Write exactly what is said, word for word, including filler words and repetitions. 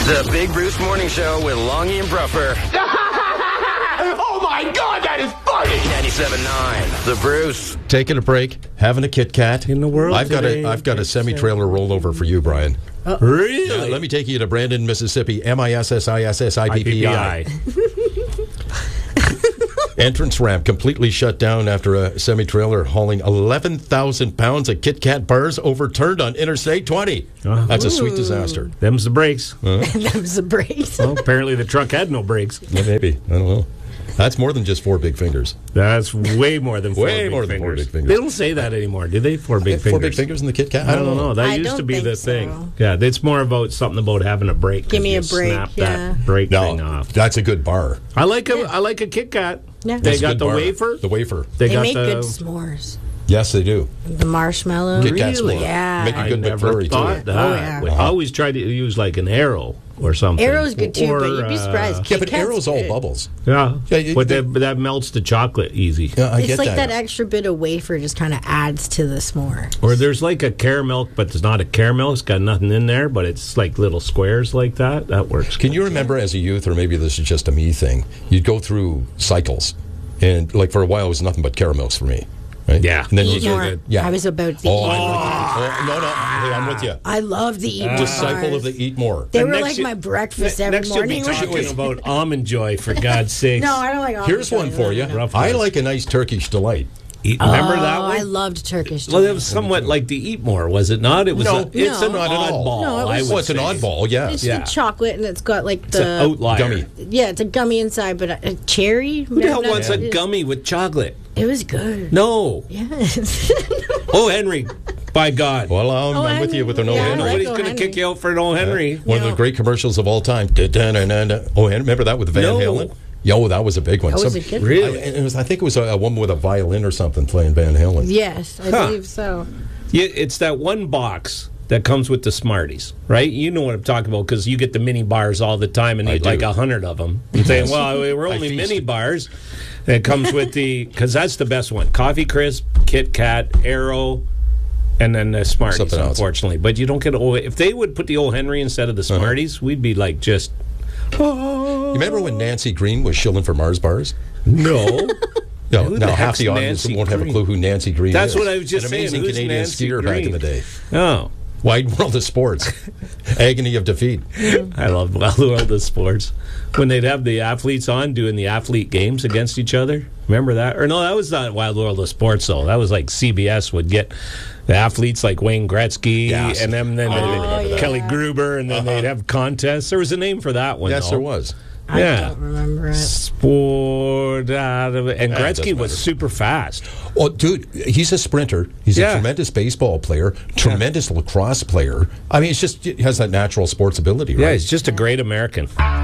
The Big Bruce Morning Show with Longy and Bruffer. Oh my God, that is funny! ninety-seven point nine. The Bruce. Taking a break, having a Kit Kat. In the world I've got today, a I've got a semi-trailer rollover for you, Brian. Uh, really? Uh, let me take you to Brandon, Mississippi. M I S S I S S I P P I. Entrance ramp completely shut down after a semi-trailer hauling eleven thousand pounds of Kit Kat bars overturned on Interstate twenty. Uh, That's a sweet disaster. Them's the brakes. Uh, Them's the brakes. Well, apparently the truck had no brakes. Yeah, maybe. I don't know. That's more than just four big fingers. That's way more than four, way big, more than fingers. four big fingers. They don't say that anymore, do they? Four big four fingers. big fingers in the Kit Kat? I don't know. That I used to be don't the think thing. so. Yeah, it's more about something about having a break. Give me You a break, Snap yeah. that brake No, thing off. that's a good bar. I like a Yeah. I like a Kit Kat. Yeah. They That's a got good the bar. wafer. The wafer. They, They got make the, good s'mores. Yes, they do. The marshmallow. Kit Kat Really? s'more. Yeah. Make a I good never McFlurry, thought too. that. Oh, yeah. I always tried to use like an Arrow or something. Arrow's good too, Or, but you'd be uh, surprised. Yeah, Kit but Kat's Arrow's all good. bubbles. Yeah, Yeah, you- but that, but that melts the chocolate easy. Yeah, I It's get like that. that extra bit of wafer just kind of adds to the s'more. Or there's like a caramel, but it's not a caramel. It's got nothing in there, but it's like little squares like that. That works. Can you remember as a youth, or maybe this is just a me thing, you'd go through cycles, and like for a while it was nothing but caramels for me. Right? Yeah. And then Eat you more. get, yeah. I was about the Oh, eat I'm more. with you. Oh, no, no. Hey, I'm with you. I love the eat more. Disciple of the eat more. They And were next like you- my breakfast every Next morning. you'll be talking about Almond Joy, for God's sakes. No, I don't like. Here's one for you. Rough I guys. like a nice Turkish delight. Eat, remember oh, that one? I loved Turkish. Well, it delight. was somewhat like the Eat More, was it not? It was. No. a, it's No. an Not at all. oddball. No, it was- I Well, would it's an say. oddball, yes. It's Yeah. the chocolate, and it's got like It's an the outlier. Gummy. Yeah, it's a gummy inside, but a, a cherry. Who the hell wants a it, gummy with chocolate? It was good. No. Yes. Oh, Henry. By God. Well, I'm, Oh, I'm with Henry. you with an O. Yeah, I Henry. like Nobody's O. going to Henry. kick you out for an old Henry. One of No. the great commercials of all time. Da-da-na-na-na. Oh, and remember that with Van No. Halen? Yo, that was a big one. That was Some- a good Really? I, it was, I think it was a, a woman with a violin or something playing Van Halen. Yes, I Huh. believe so. Yeah, it's that one box that comes with the Smarties, right? You know what I'm talking about because you get the mini bars all the time and I eat do. like a hundred of them. You say, well, we're I only feast. mini bars. It comes with the, because that's the best one. Coffee Crisp, Kit Kat, Arrow, and then the Smarties, Something else. unfortunately. But you don't get, old, if they would put the old Henry instead of the Smarties, we'd be like just, You remember when Nancy Green was shilling for Mars bars? no. No, Who the now half heck's the audience Nancy won't have a Green? clue who Nancy Green That's is. what I was just An saying. amazing Who's Canadian Nancy skier back in Green? the day. Oh. Wide world of sports. Agony of defeat. I love Wild World of Sports. When they'd have the athletes on doing the athlete games against each other. Remember that? Or no, that was not Wild World of Sports, though. That was like C B S would get the athletes like Wayne Gretzky Yes. and them, then I do they'd- remember that. Kelly Gruber, and then Uh-huh. they'd have contests. There was a name for that one, Yes, though. there was. I Yeah. don't remember it. Sport out of it. And Yeah, it Gretzky doesn't was matter. super fast. Oh, dude, he's a sprinter. He's Yeah. a tremendous baseball player, tremendous lacrosse player. I mean, it's just, it has that natural sports ability, right? Yeah, he's just a great American.